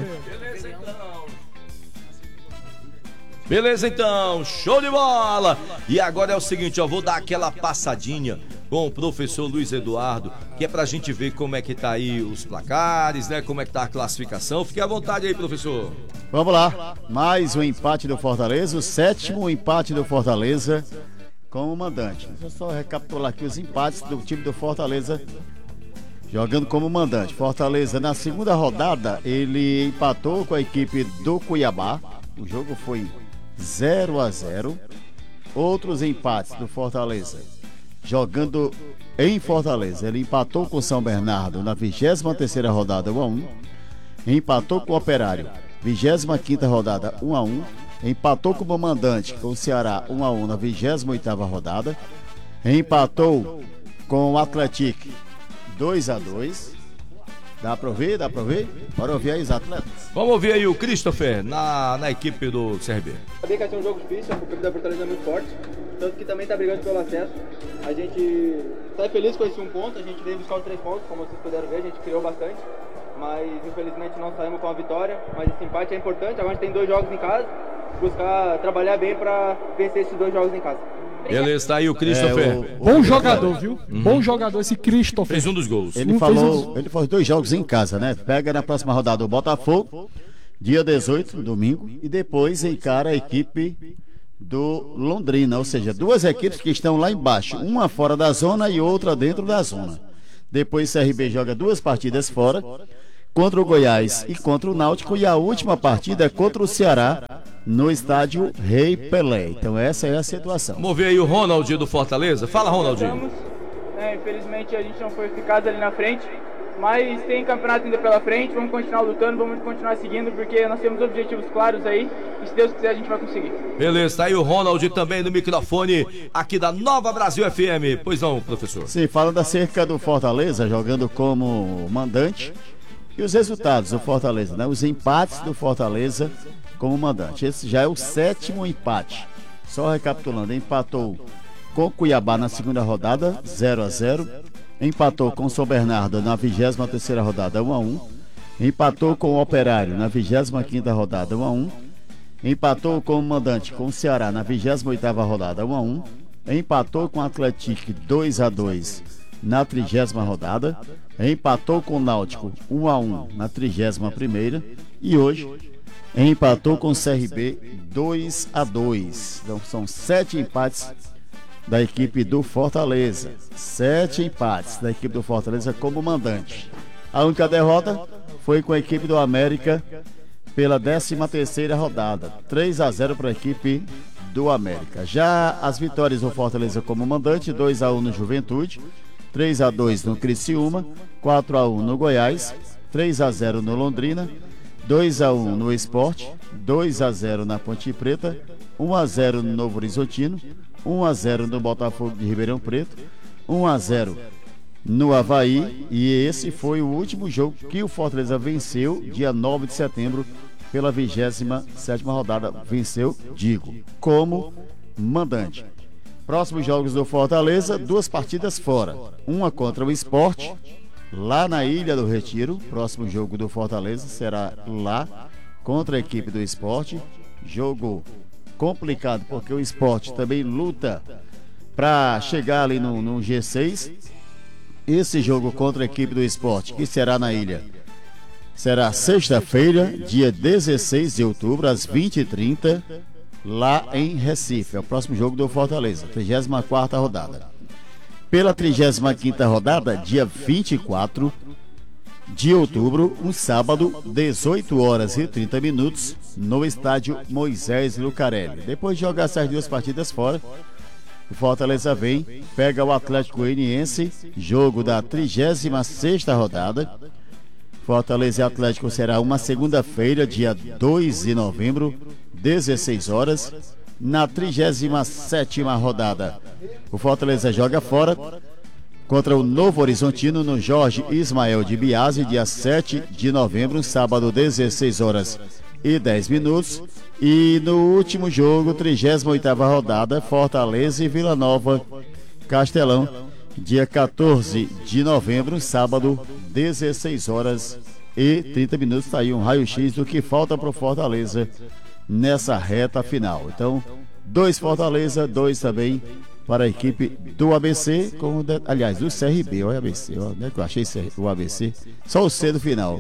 Beleza então, show de bola! E agora é o seguinte, ó, vou dar aquela passadinha com o professor Luiz Eduardo, que é pra gente ver como é que tá aí os placares, né, como é que tá a classificação. Fique à vontade aí, professor. Vamos lá, mais um empate do Fortaleza, o 7º empate do Fortaleza como mandante. Deixa eu só recapitular aqui os empates do time do Fortaleza jogando como mandante. Fortaleza na segunda rodada, ele empatou com a equipe do Cuiabá, o jogo foi 0-0. Outros empates do Fortaleza jogando em Fortaleza, ele empatou com o São Bernardo na 23ª rodada 1-1, empatou com o Operário 25ª rodada 1-1, empatou com o mandante com o Ceará 1-1 na 28ª rodada, empatou com o Atlético 2-2. Dá pra ouvir? Bora ouvir aí os atletas. Vamos ouvir aí o Christopher na equipe do CRB. Sabia que vai ser um jogo difícil, a equipe da Fortaleza é muito forte, tanto que também tá brigando pelo acesso. A gente sai feliz com esse 1 ponto, a gente veio buscar os 3 pontos, como vocês puderam ver, a gente criou bastante, mas infelizmente não saímos com a vitória, mas esse empate é importante. Agora a gente tem 2 jogos em casa, buscar trabalhar bem para vencer esses 2 jogos em casa. Beleza, tá aí o Christopher. Bom jogador, viu? Bom jogador esse Christopher. Fez um dos gols. Ele fez 2 jogos em casa, né? Pega na próxima rodada o Botafogo, dia 18, domingo, e depois encara a equipe do Londrina, ou seja, 2 equipes que estão lá embaixo, uma fora da zona e outra dentro da zona. Depois o CRB joga 2 partidas fora, contra o Goiás e contra o Náutico, e a última partida é contra o Ceará, no estádio Rei Pelé. Então essa é a situação. Vamos ver aí o Ronaldinho do Fortaleza. Fala, Ronaldinho. Infelizmente a gente não foi eficaz ali na frente, mas tem campeonato ainda pela frente, vamos continuar lutando, vamos continuar seguindo, porque nós temos objetivos claros aí, e se Deus quiser a gente vai conseguir. Beleza, tá aí o Ronaldinho também no microfone aqui da Nova Brasil FM. Pois não, professor? Sim, falando acerca do Fortaleza, jogando como mandante, e os resultados do Fortaleza, né? Os empates do Fortaleza como mandante. Esse já é o 7º empate. Só recapitulando, empatou com Cuiabá na segunda rodada, 0-0. Empatou com São Bernardo na 23ª rodada, 1-1. Empatou com o Operário na 25ª rodada, 1-1. Empatou com o mandante com o Ceará na 28ª rodada, 1-1. Empatou com o Atlético 2-2 na 30ª rodada. Empatou com o Náutico 1-1 na 31ª. E hoje empatou com o CRB 2-2. Então são 7 empates da equipe do Fortaleza. 7 empates da equipe do Fortaleza como mandante. A única derrota foi com a equipe do América pela 13ª rodada. 3-0 para a equipe do América. Já as vitórias do Fortaleza como mandante: 2-1 no Juventude, 3-2 no Criciúma, 4-1 no Goiás, 3-0 no Londrina, 2-1 no Sport, 2-0 na Ponte Preta, 1-0 no Novo Horizontino, 1-0 no Botafogo de Ribeirão Preto, 1-0 no Avaí, e esse foi o último jogo que o Fortaleza venceu, dia 9 de setembro, pela 27ª rodada. Venceu, como mandante. Próximos jogos do Fortaleza: 2 partidas fora. Uma contra o Sport lá na Ilha do Retiro. Próximo jogo do Fortaleza será lá contra a equipe do Sport. Jogo complicado porque o Sport também luta para chegar ali no G6. Esse jogo contra a equipe do Sport, que será na Ilha, será sexta-feira, dia 16 de outubro, às 20h30, lá em Recife. É o próximo jogo do Fortaleza, 34ª rodada. Pela 35ª rodada, dia 24 de outubro, um sábado, 18h30, no estádio Moisés Lucarelli. Depois de jogar essas duas partidas fora, o Fortaleza vem, pega o Atlético Goianiense, jogo da 36ª rodada. Fortaleza e Atlético será uma segunda-feira, dia 2 de novembro, 16 horas. Na 37ª rodada, o Fortaleza joga fora contra o Novo Horizontino no Jorge Ismael de Biase, dia 7 de novembro, sábado, 16h10. E no último jogo, 38ª rodada, Fortaleza e Vila Nova Castelão, dia 14 de novembro, sábado, 16h30. Está aí um raio-x do que falta para o Fortaleza nessa reta final. Então, 2 Fortaleza, 2 também para a equipe do ABC, aliás, do CRB. Olha o ABC, onde é que eu achei o ABC? Só o C do final.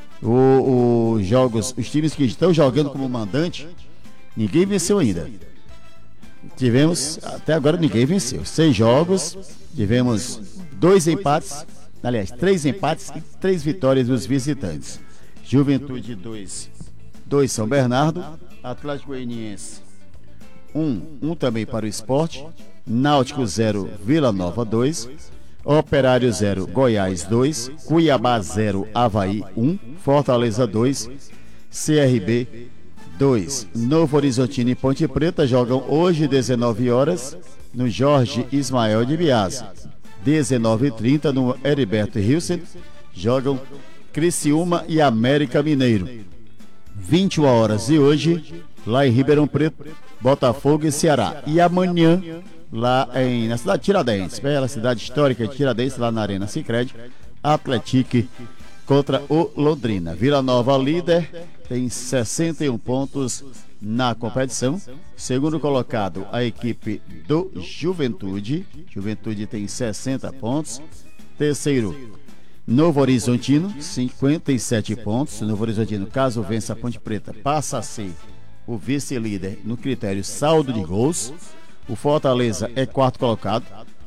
Os times que estão jogando como mandante, ninguém venceu ainda. Até agora ninguém venceu. 6 jogos, tivemos 2 empates, aliás, 3 empates e 3 vitórias dos visitantes. Juventude 2 São Bernardo, Atlético Goianiense 1 também para o Sport, Náutico 0, Vila Nova 2, Operário 0, Goiás 2, Cuiabá 0, Avaí 1, Fortaleza 2, CRB 2. Novo Horizontino e Ponte Preta jogam hoje 19 horas no Jorge Ismael de Biase. 19h30 no Heriberto Hilsen jogam Criciúma e América Mineiro. 21 horas de hoje, lá em Ribeirão Preto, Botafogo e Ceará. E amanhã, lá na cidade de Tiradentes, bela cidade histórica de Tiradentes, lá na Arena Sicredi, Atlético contra o Londrina. Vila Nova, líder, tem 61 pontos na competição. Segundo colocado, a equipe do Juventude. Juventude tem 60 pontos. Terceiro, Novo Horizontino, 57 pontos. Novo Horizontino, caso vença a Ponte Preta, passa a ser o vice-líder no critério saldo de gols. O Fortaleza é quarto colocado,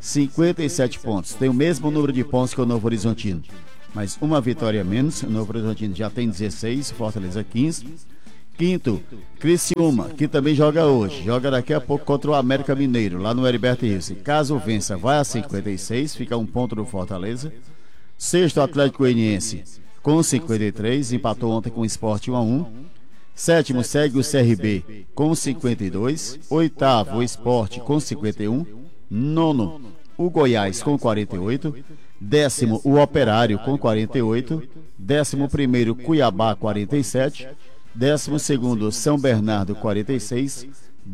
57 pontos. Tem o mesmo número de pontos que o Novo Horizontino, mas uma vitória a menos. O Novo Horizontino já tem 16, Fortaleza 15. Quinto, Criciúma, que também joga hoje. Joga daqui a pouco contra o América Mineiro, lá no Heriberto Hilsen. Caso vença, vai a 56, fica um ponto do Fortaleza. Sexto, Atlético Goianiense com 53, empatou ontem com o Sport 1-1. Sétimo, segue o CRB com 52. Oitavo, o Sport com 51. Nono, o Goiás com 48. Décimo, o Operário com 48. 11º, Cuiabá 47. 12º, São Bernardo 46.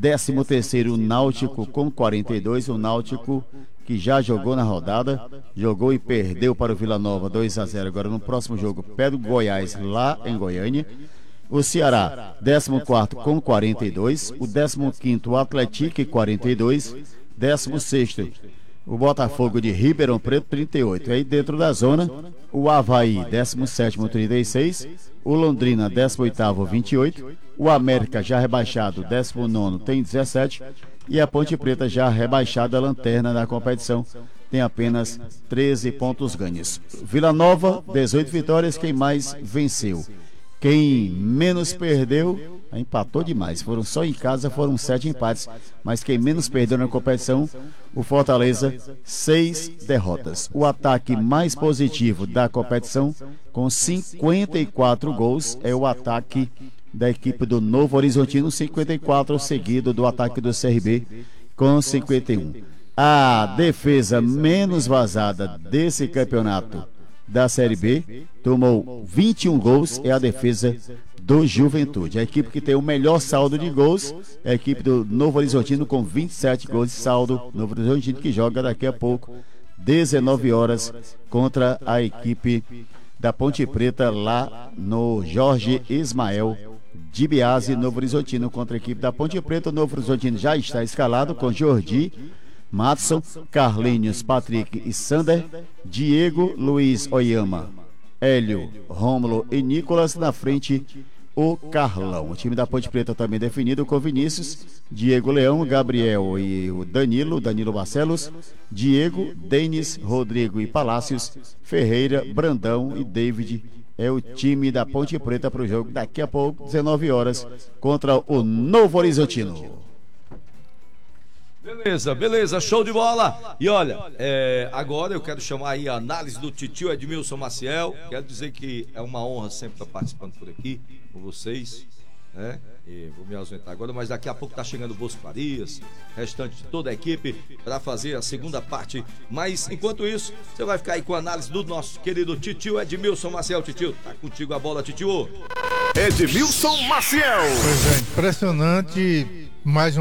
13º, Náutico com 42. O Náutico que já jogou na rodada, jogou e perdeu para o Vila Nova 2-0. Agora no próximo jogo pega o Goiás lá em Goiânia. O Ceará, 14º com 42. O 15º, o Atlético 42. 16º, o Botafogo de Ribeirão Preto 38. Aí dentro da zona, o Avaí, 17º 36. O Londrina, 18º 28. O América já rebaixado, 19º tem 17. E a Ponte Preta já rebaixada, a lanterna da competição, tem apenas 13 pontos ganhos. Vila Nova, 18 vitórias, quem mais venceu? Quem menos perdeu, empatou demais. Foram só em casa, foram 7 empates. Mas quem menos perdeu na competição, o Fortaleza, 6 derrotas. O ataque mais positivo da competição, com 54 gols, é o ataque da equipe do Novo Horizontino, 54, seguido do ataque do CRB com 51. A defesa menos vazada desse campeonato da Série B tomou 21 gols, é a defesa do Juventude. A equipe que tem o melhor saldo de gols é a equipe do Novo Horizontino com 27 gols de saldo. Novo Horizontino que joga daqui a pouco 19 horas, contra a equipe da Ponte Preta lá no Jorge Ismael de Biase, Novo Horizontino, contra a equipe da Ponte Preta. O Novo Horizontino já está escalado com Jordi, Matson, Carlinhos, Patrick e Sander, Diego, Luiz Oyama, Hélio, Rômulo e Nicolas. Na frente, o Carlão. O time da Ponte Preta também definido com Vinícius, Diego Leão, Gabriel e o Danilo Barcelos, Diego, Denis, Rodrigo e Palácios, Ferreira, Brandão e David. É o time da Ponte Preta para o jogo daqui a pouco, 19 horas, contra o Novo Horizontino. Beleza, show de bola. E olha, agora eu quero chamar aí a análise do titio Edmilson Maciel. Quero dizer que é uma honra sempre estar participando por aqui com vocês, né? E vou me ausentar agora, mas daqui a pouco tá chegando o Bosco Farias, restante de toda a equipe, para fazer a segunda parte. Mas enquanto isso, você vai ficar aí com a análise do nosso querido titio Edmilson Maciel. Titio, tá contigo a bola, titio. Edmilson Maciel. Pois é, impressionante. Mais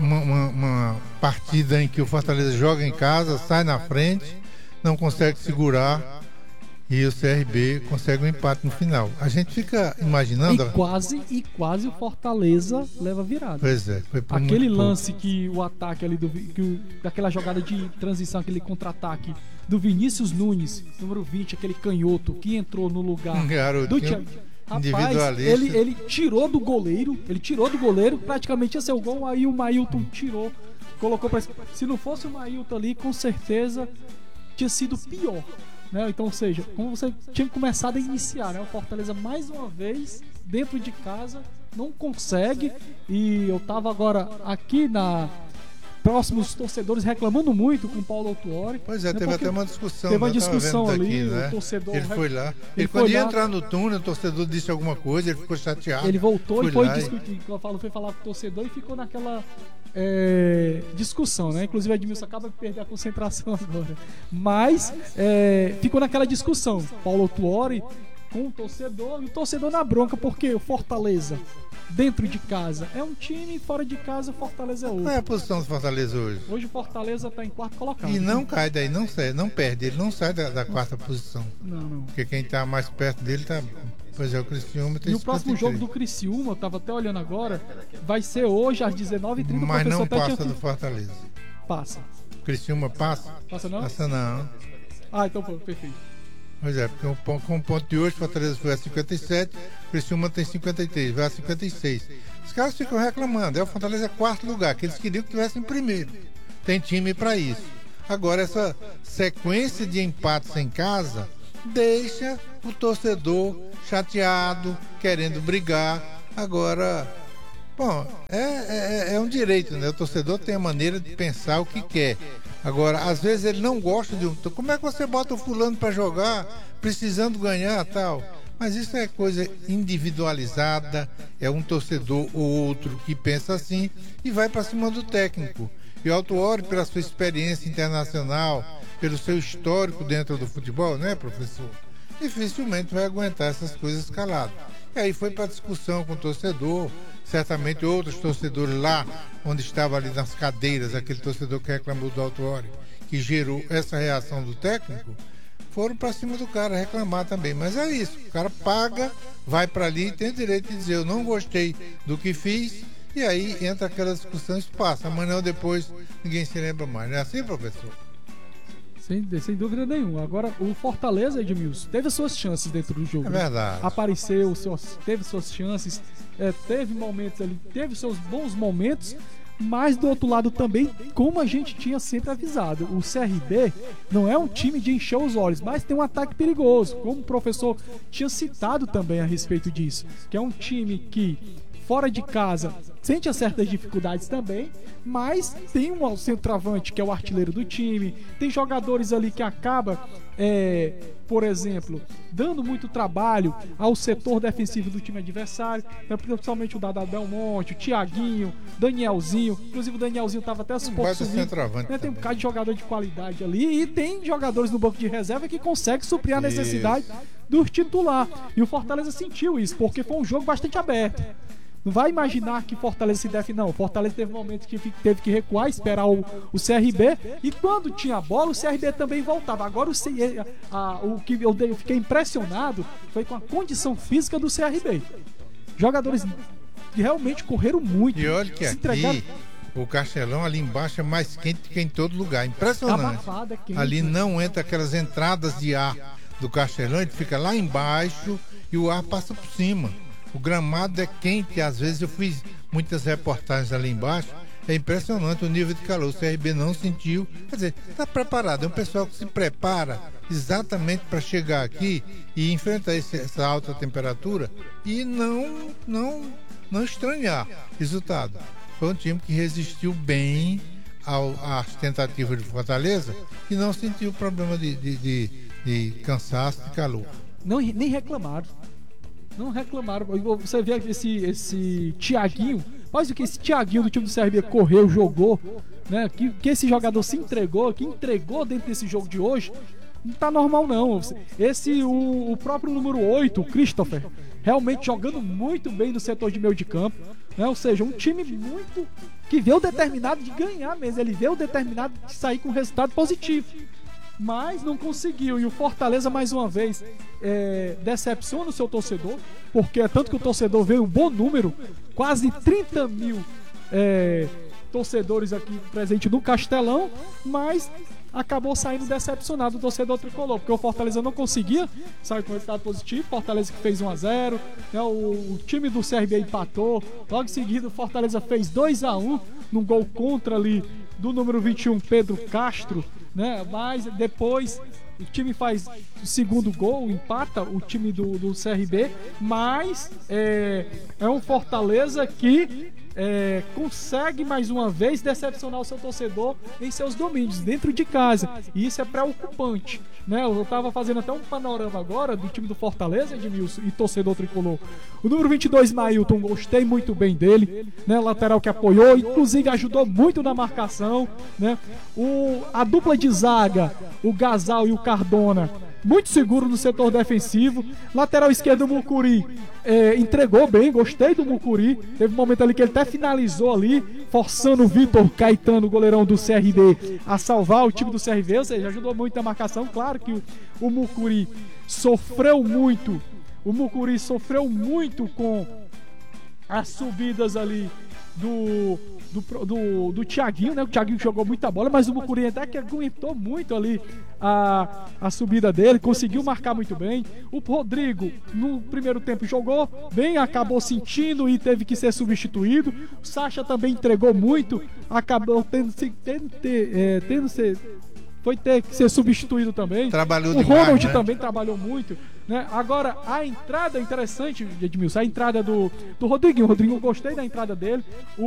uma partida em que o Fortaleza joga em casa, sai na frente, não consegue segurar e o CRB consegue um empate no final. A gente fica imaginando... E quase o Fortaleza leva virada. Pois é. Foi por aquele muito lance pouco. que o ataque ali, daquela jogada de transição, aquele contra-ataque do Vinícius Nunes, número 20, aquele canhoto que entrou no lugar do Thiago. Rapaz, ele tirou do goleiro, praticamente ia ser o gol, aí o Mailton tirou, colocou pra... Se não fosse o Mailton ali, com certeza tinha sido pior, né? Então, ou seja, como você tinha começado a iniciar, né? O Fortaleza mais uma vez, dentro de casa, não consegue, e eu tava agora aqui próximos torcedores reclamando muito com o Paulo Autuori. Pois é, teve até uma discussão. Teve uma discussão ali, daqui, né? O torcedor... Ele foi lá. Ele quando ia entrar no túnel, o torcedor disse alguma coisa, ele ficou chateado. Ele voltou e foi discutir. Foi falar com o torcedor e ficou naquela discussão, né? Inclusive a Edmilson acaba de perder a concentração agora. Mas ficou naquela discussão. Paulo Autuori com o torcedor, e o torcedor na bronca, porque o Fortaleza, dentro de casa, é um time, fora de casa, o Fortaleza é outro. Qual é a posição do Fortaleza hoje? Hoje o Fortaleza está em quarto colocado. E não cai daí, não perde, ele não sai da quarta posição. Não. Porque quem está mais perto dele tá... Pois é, o Criciúma tem 53. E o próximo jogo do Criciúma, eu estava até olhando agora, vai ser hoje às 19h30. Mas não passa do Fortaleza. Passa. O Criciúma passa? Passa não? Passa não. Ah, então perfeito. Pois é, porque com o ponto de hoje, Fortaleza foi a 57, o Criciúma tem 53, vai a 56. Os caras ficam reclamando, o Fortaleza é quarto lugar, que eles queriam que tivesse em primeiro. Tem time para isso. Agora, essa sequência de empates em casa deixa o torcedor chateado, querendo brigar. Agora, bom, é um direito, né? O torcedor tem a maneira de pensar o que quer. Agora, às vezes ele não gosta de um... Como é que você bota o fulano para jogar, precisando ganhar e tal? Mas isso é coisa individualizada, é um torcedor ou outro que pensa assim e vai para cima do técnico. E o Autuori, pela sua experiência internacional, pelo seu histórico dentro do futebol, né, professor? Dificilmente vai aguentar essas coisas calado. E aí foi para discussão com o torcedor, certamente outros torcedores lá, onde estava ali nas cadeiras, aquele torcedor que reclamou do Autuori, que gerou essa reação do técnico, foram para cima do cara reclamar também. Mas é isso, o cara paga, vai para ali e tem o direito de dizer, eu não gostei do que fiz, e aí entra aquela discussão e passa. Amanhã ou depois ninguém se lembra mais. Não é assim, professor? Sem dúvida nenhuma. Agora, o Fortaleza, Edmilson, teve suas chances dentro do jogo. É verdade. Apareceu, teve suas chances, teve momentos ali, teve seus bons momentos, mas do outro lado também, como a gente tinha sempre avisado, o CRB não é um time de encher os olhos, mas tem um ataque perigoso, como o professor tinha citado também a respeito disso, que é um time que fora de casa sente certas dificuldades também, mas tem um centroavante que é o artilheiro do time, tem jogadores ali que acaba, por exemplo, dando muito trabalho ao setor defensivo do time adversário, principalmente o Dada Belmonte, o Thiaguinho, Danielzinho, inclusive o Danielzinho estava até suposto subir, né? Tem um bocado de jogador de qualidade ali e tem jogadores no banco de reserva que conseguem suprir a necessidade do titular, e o Fortaleza sentiu isso, porque foi um jogo bastante aberto. Não vai imaginar que Fortaleza se defende, não. Fortaleza teve momentos que teve que recuar, esperar o CRB, e quando tinha a bola, o CRB também voltava. Agora o que eu fiquei impressionado foi com a condição física do CRB. Jogadores que realmente correram muito. E olha que aqui o Castelão ali embaixo é mais quente que em todo lugar. Impressionante. Abafado, é quente, ali né? não entra aquelas entradas de ar do Castelão, ele fica lá embaixo e o ar passa por cima. O gramado é quente, às vezes eu fiz muitas reportagens ali embaixo, é impressionante o nível de calor. O CRB não sentiu, quer dizer, está preparado, é um pessoal que se prepara exatamente para chegar aqui e enfrentar essa alta temperatura e não estranhar. Resultado, foi um time que resistiu bem às tentativas de Fortaleza e não sentiu problema de cansaço, de calor. Nem reclamaram. Não reclamaram. Você vê esse Thiaguinho, quase que esse Thiaguinho do time do CRB correu, jogou, né? Que esse jogador se entregou, que entregou dentro desse jogo de hoje, não tá normal não. O próprio número 8, o Christopher, realmente jogando muito bem no setor de meio de campo, né? Ou seja, um time muito que veio determinado de ganhar mesmo, ele veio determinado de sair com resultado positivo, mas não conseguiu. E o Fortaleza, mais uma vez, decepciona o seu torcedor, porque é tanto que o torcedor veio um bom número, quase 30 mil torcedores aqui presentes no Castelão, mas acabou saindo decepcionado o torcedor tricolor, porque o Fortaleza não conseguia sair com resultado positivo. Fortaleza que fez 1-0, né? O time do CRB empatou, logo em seguida o Fortaleza fez 2-1 num gol contra ali do número 21, Pedro Castro, né? Mas depois o time faz o segundo gol, empata o time do CRB, mas é um Fortaleza que consegue mais uma vez decepcionar o seu torcedor em seus domínios, dentro de casa, e isso é preocupante, né? Eu estava fazendo até um panorama agora do time do Fortaleza, Edmilson, e torcedor tricolor. O número 22, Mailton, gostei muito bem dele, né? Lateral que apoiou, inclusive ajudou muito na marcação, né? A dupla de zaga, o Gasal e o Cardona, muito seguro no setor defensivo. Lateral esquerdo, o Mucuri entregou bem, gostei do Mucuri. Teve um momento ali que ele até finalizou ali, forçando o Vitor Caetano, goleirão do CRB, a salvar o time do CRB, ou seja, ajudou muito na marcação. Claro que o Mucuri sofreu muito. O Mucuri sofreu muito com as subidas ali do Thiaguinho, né? O Thiaguinho jogou muita bola, mas o Mucuri até que aguentou muito ali a subida dele, conseguiu marcar muito bem. O Rodrigo, no primeiro tempo, jogou bem, acabou sentindo e teve que ser substituído. O Sacha também entregou muito, acabou tendo que ser substituído também. Trabalhou o demais, Ronald né? também trabalhou muito, né? Agora, a entrada interessante, Edmilson, a entrada do Rodriguinho. O Rodriguinho, gostei da entrada dele.